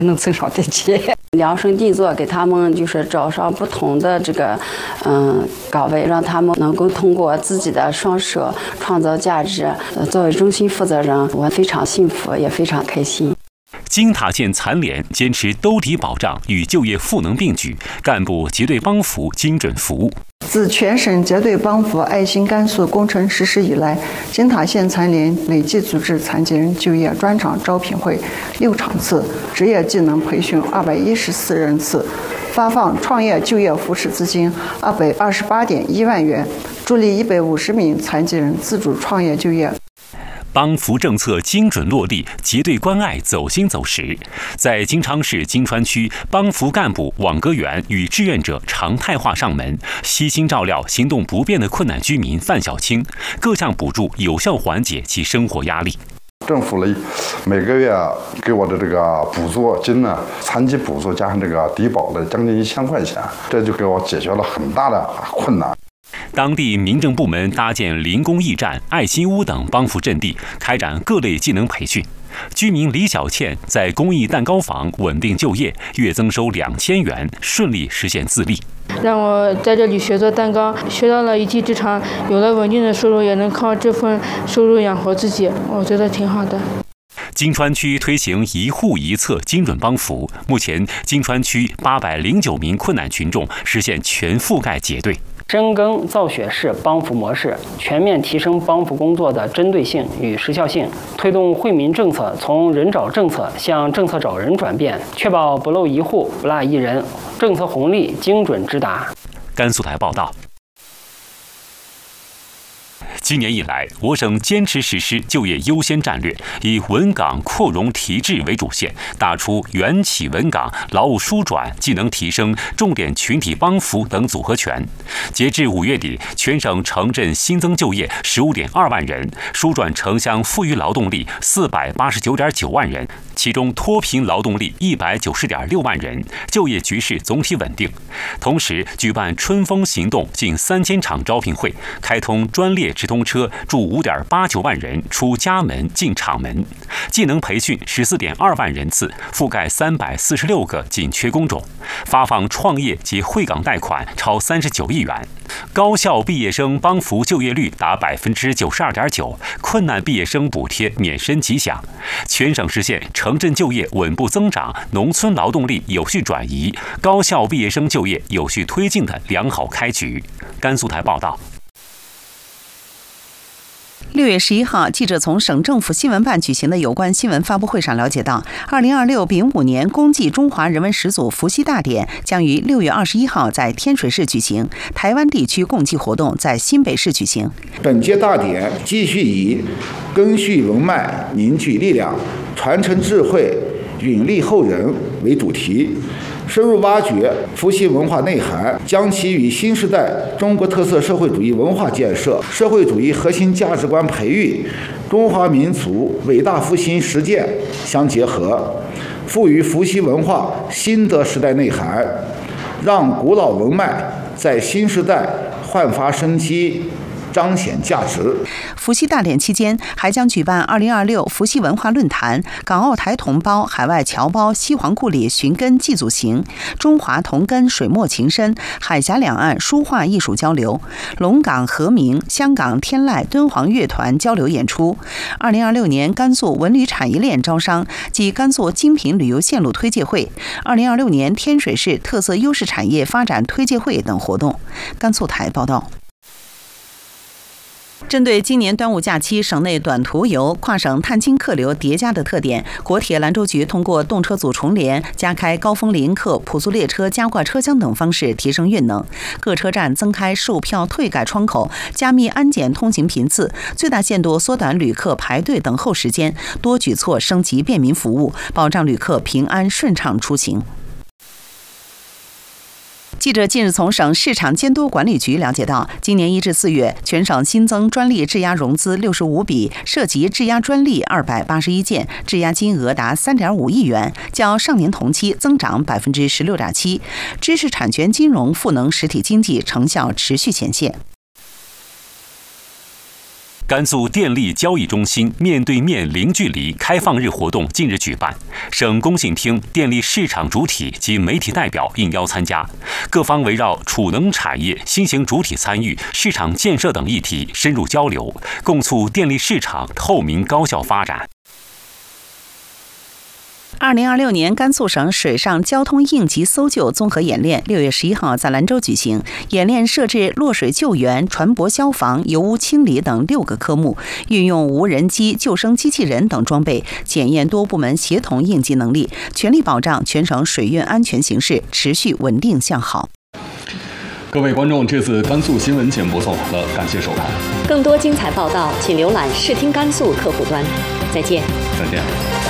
能增少点钱，量身定做，给他们就是找上不同的这个岗位，让他们能够通过自己的双手创造价值。作为中心负责人，我非常幸福，也非常开心。 金塔县残联坚持兜底保障与就业赋能并举，干部结对帮扶精准服务。 自全省结对帮扶爱心甘肃工程实施以来，金塔县残联累计组织残疾人就业专场招聘会6场次，职业技能培训214人次，发放创业就业扶持资金228.1万元，助力150名残疾人自主创业就业。 帮扶政策精准落地，结对关爱走心走实。在金昌市金川区，帮扶干部、网格员与志愿者常态化上门，悉心照料行动不便的困难居民范小青，各项补助有效缓解其生活压力。 政府每个月给我的这个补助金呢，残疾补助加上这个低保的将近1000块钱，这就给我解决了很大的困难。 当地民政部门搭建零工驿站、爱心屋等帮扶阵地，开展各类技能培训。居民李小倩在公益蛋糕房稳定就业，月增收2000元，顺利实现自立。 让我在这里学做蛋糕，学到了一技之长，有了稳定的收入，也能靠这份收入养活自己，我觉得挺好的。 金川区推行一户一策精准帮扶，目前金川区809名困难群众实现全覆盖结对。 深耕造血式帮扶模式，全面提升帮扶工作的针对性与时效性，推动惠民政策从人找政策向政策找人转变，确保不漏一户、不落一人，政策红利精准直达。 甘肃台报道。今年以来，我省坚持实施就业优先战略，以稳岗扩容提质为主线，打出元企稳岗、劳务舒转、技能提升、重点群体帮扶等组合拳。截至5月底，全省城镇新增就业15.2万人，舒转城乡富裕劳动力489.9万人，其中脱贫劳动力190.6万人，就业局势总体稳定。同时，举办春风行动近3000场招聘会，开通专列直通车助5.89万人出家门进厂门，技能培训14.2万人次，覆盖346个紧缺工种，发放创业及惠岗贷款超39亿元，高校毕业生帮扶就业率达92.9%，困难毕业生补贴免申吉祥，全省实现城镇就业稳步增长、农村劳动力有序转移、高校毕业生就业有序推进的良好开局。甘肃台报道。 6月11号，记者从省政府新闻办举行的有关新闻发布会上了解到，2026丙午年公祭中华人文始祖伏羲大典将于6月21号在天水市举行，台湾地区共祭活动在新北市举行。 本届大典继续以根续文脉、凝聚力量、传承智慧、允励后人为主题，深入挖掘伏羲文化内涵，将其与新时代中国特色社会主义文化建设、社会主义核心价值观培育、中华民族伟大复兴实践相结合，赋予伏羲文化新的时代内涵，让古老文脉在新时代焕发生机，彰显价值。 伏羲大典期间，还将举办2026伏羲文化论坛、港澳台同胞海外侨胞西皇故里寻根祭祖行、中华同根水墨情深、海峡两岸书画艺术交流、龙岗和鸣、香港天籁敦煌乐团交流演出。2026年甘肃文旅产业链招商及甘肃精品旅游线路推介会、2026年天水市特色优势产业发展推介会等活动。甘肃台报道。针对今年端午假期省内短途游、跨省探亲客流叠加的特点，国铁兰州局通过动车组重联、加开高峰临客、普速列车加挂车厢等方式提升运能。各车站增开售票退改窗口，加密安检通行频次，最大限度缩短旅客排队等候时间，多举措升级便民服务，保障旅客平安顺畅出行。记者近日从省市场监督管理局了解到，今年1至4月，全省新增专利质押融资65笔，涉及质押专利281件，质押金额达3.5亿元，较上年同期增长16.7%，知识产权金融赋能实体经济成效持续显现。 甘肃电力交易中心面对面零距离开放日活动近日举办，省工信厅电力市场主体及媒体代表应邀参加，各方围绕储能产业新型主体参与、市场建设等议题深入交流，共促电力市场透明高效发展。 2026年甘肃省水上交通应急搜救综合演练6月11号在兰州举行。演练设置落水救援、船舶消防、油污清理等6个科目，运用无人机、救生机器人等装备，检验多部门协同应急能力，全力保障全省水运安全形势持续稳定向好。 各位观众，这次甘肃新闻节目播送完了，感谢收看。 更多精彩报道，请浏览视听甘肃客户端。再见。 再见。